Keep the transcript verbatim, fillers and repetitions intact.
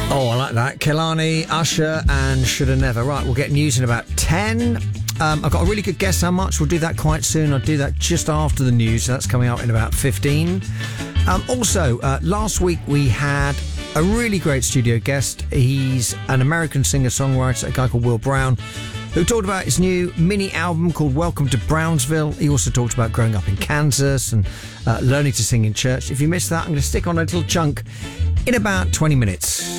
Oh, I like that. Kehlani, Usher and Shoulda Never. Right, we'll get news in about ten. Um, I've got a really good guess how much. We'll do that quite soon. I'll do that just after the news. So that's coming out in about fifteen. Um, also, uh, last week we had a really great studio guest. He's an American singer-songwriter, a guy called Will Brown, who talked about his new mini album called Welcome to Brownsville. He also talked about growing up in Kansas and uh, learning to sing in church. If you missed that, I'm going to stick on a little chunk in about twenty minutes.